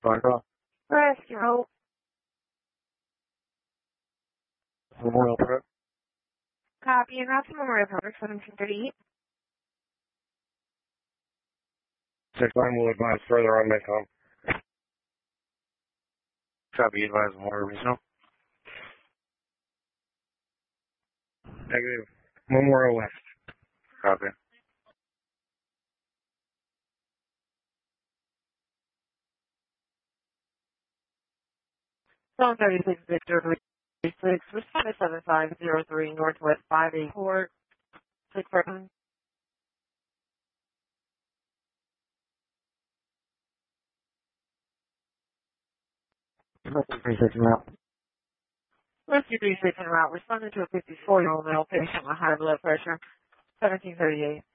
phone call. Rescue. Memorial Park. Copy, and that's Memorial Park, 1738. 6 line will advise further on my phone. Copy, advise Memorial Regional. Negative. Memorial West. Copy. Phone 36 Victor 36, respond to 7503 Northwest 584, 6 Rescue 36 en route. Rescue 36 en route, responding to a 54-year-old male patient with high blood pressure, 1738.